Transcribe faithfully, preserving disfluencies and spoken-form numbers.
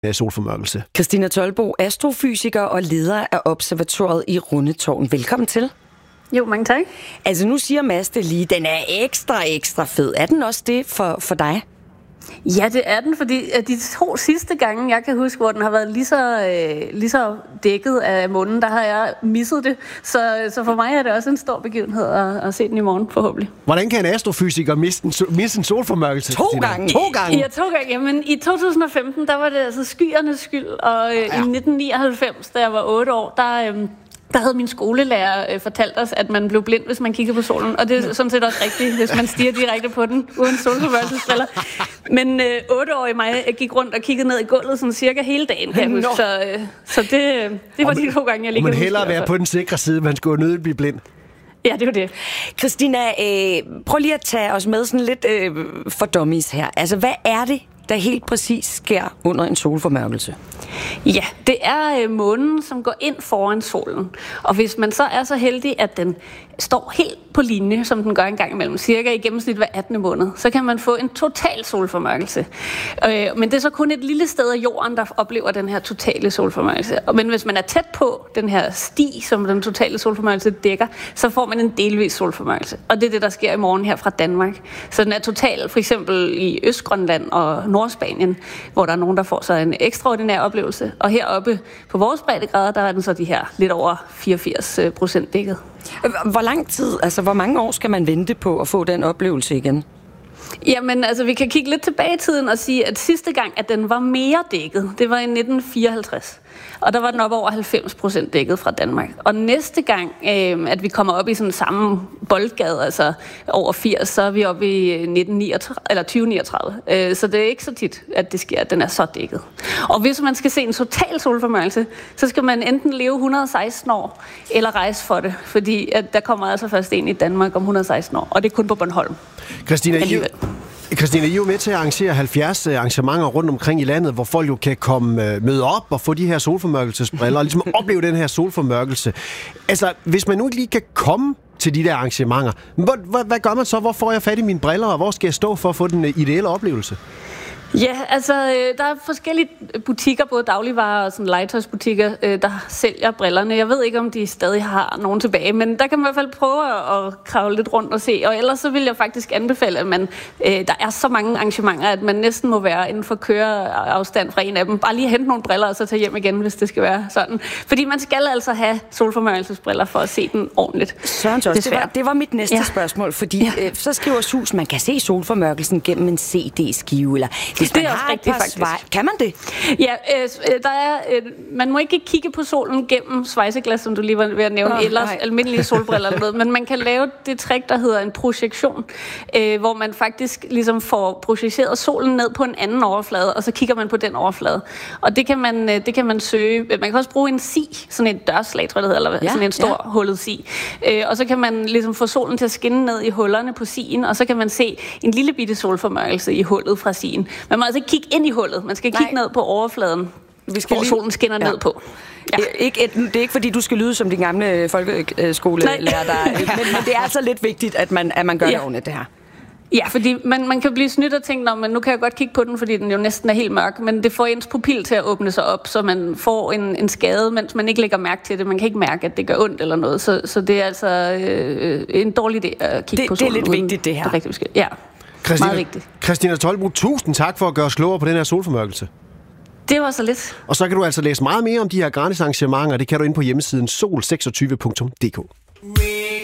solformørkelse. Christina Tolbo, astrofysiker og leder af observatoriet i Rundetårn. Velkommen til. Jo, mange tak. Altså nu siger Mads det lige, den er ekstra, ekstra fed. Er den også det for, for dig? Ja, det er den, fordi de to sidste gange, jeg kan huske, hvor den har været lige så, øh, lige så dækket af månen, der har jeg misset det. Så, så for mig er det også en stor begivenhed at, at se den i morgen, forhåbentlig. Hvordan kan en astrofysiker miste en, miste en solformørkelse? To gange? To gange? Ja, to gange. Jamen, i to tusind og femten, der var det altså skyernes skyld, og øh, ja. i nitten nioghalvfems, da jeg var otte år, der... Øh, Der havde min skolelærer øh, fortalt os, at man blev blind, hvis man kiggede på solen. Og det er sådan set også rigtigt, hvis man stiger direkte på den, uden solformørkelsesbriller. Men øh, otteårige mig gik rundt og kiggede ned i gulvet sådan cirka hele dagen, kan jeg huske. Så, øh, så det, det var de to gange, jeg lige kunne huske. Man hellere være på den sikre side, man skulle nødt blive blind. Ja, det var det. Christina, øh, prøv lige at tage os med sådan lidt øh, for dummies her. Altså, hvad er det, der helt præcis sker under en solformørkelse? Ja, det er øh, månen, som går ind foran solen. Og hvis man så er så heldig, at den står helt på linje, som den gør en gang imellem, cirka i gennemsnit hver attende måned, så kan man få en total solformørkelse. Øh, men det er så kun et lille sted af jorden, der oplever den her totale solformørkelse. Men hvis man er tæt på den her sti, som den totale solformørkelse dækker, så får man en delvis solformørkelse. Og det er det, der sker i morgen her fra Danmark. Så den er total, for eksempel i Østgrønland og Nordspanien, hvor der er nogen, der får sig en ekstraordinær oplevelse. Og heroppe på vores breddegrader, der er den så de her lidt over fireogfirs procent dækket. Hvor lang tid, altså hvor mange år skal man vente på at få den oplevelse igen? Jamen, altså vi kan kigge lidt tilbage i tiden og sige, at sidste gang, at den var mere dækket, det var i nitten fireoghalvtreds. Og der var den op over halvfems procent dækket fra Danmark. Og næste gang, øh, at vi kommer op i sådan samme boldgade, altså over firs, så er vi oppe i nitten niogtredive, eller tyve niogtredive. Øh, så det er ikke så tit, at det sker, at den er så dækket. Og hvis man skal se en total solformørkelse, så skal man enten leve et hundrede og seksten år, eller rejse for det. Fordi at der kommer altså først en i Danmark om et hundrede og seksten år, og det er kun på Bornholm. Christina, I, Christina, I er jo med til at arrangere halvfjerds arrangementer rundt omkring i landet, hvor folk jo kan komme møde op og få de her solformørkelsesbriller og ligesom opleve den her solformørkelse. Altså, hvis man nu ikke lige kan komme til de der arrangementer, hvad, hvad, hvad gør man så? Hvor får jeg fat i mine briller, og hvor skal jeg stå for at få den ideelle oplevelse? Ja, altså der er forskellige butikker, både dagligvarer og sådan legetøjsbutikker, der sælger brillerne. Jeg ved ikke, om de stadig har nogen tilbage, men der kan man i hvert fald prøve at kravle lidt rundt og se. Og ellers så vil jeg faktisk anbefale, at man, der er så mange arrangementer, at man næsten må være inden for køreafstand fra en af dem. Bare lige hente nogle briller og så tage hjem igen, hvis det skal være sådan. Fordi man skal altså have solformørkelsesbriller for at se den ordentligt. Søren, det var, det var mit næste ja. spørgsmål, fordi ja. øh, så skriver Sus, man kan se solformørkelsen gennem en C D-skive, eller hvis det er man også har rigtigt, faktisk. Svej... Kan man det? Ja, øh, der er, øh, man må ikke kigge på solen gennem svejseglas, som du lige var ved at nævne, oh, eller nej. almindelige solbriller eller noget, men man kan lave det trick, der hedder en projektion, øh, hvor man faktisk ligesom får projiceret solen ned på en anden overflade, og så kigger man på den overflade. Og det kan man, øh, det kan man søge. Man kan også bruge en si, sådan et dørslag, tror jeg det hedder, eller ja, sådan en stor ja. hullet si. Øh, og så kan man ligesom få solen til at skinne ned i hullerne på sien, og så kan man se en lille bitte solformørkelse i hullet fra sien. Man må altså ikke kigge ind i hullet. Man skal kigge Nej. ned på overfladen, vi skal hvor lige... solen skinner ja. ned på. Ja. Ikke et, det er ikke fordi, du skal lyde som din gamle folkeskolelærer, der, men, men det er altså lidt vigtigt, at man, at man gør ja. det ordentligt, det her. Ja, fordi man, man kan blive snydt og tænke, men nu kan jeg godt kigge på den, fordi den jo næsten er helt mørk, men det får ens pupil til at åbne sig op, så man får en, en skade, mens man ikke lægger mærke til det. Man kan ikke mærke, at det gør ondt eller noget, så, så det er altså øh, en dårlig idé at kigge det, på solen. Det er lidt vigtigt, det her. Det er rigtig ja. Christina, meget vigtigt. Christina Tolbo, tusind tak for at gøre os klogere på den her solformørkelse. Det var så lidt. Og så kan du altså læse meget mere om de her gratis arrangementer, det kan du inde på hjemmesiden sol seksogtyve punktum d k.